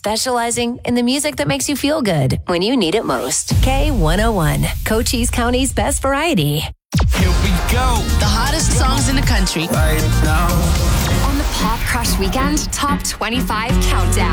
specializing in the music that makes you feel good when you need it most. K101, Cochise County's best variety. Here we go. The hottest songs in the country. Right now. On the Pop Crush Weekend Top 25 Countdown.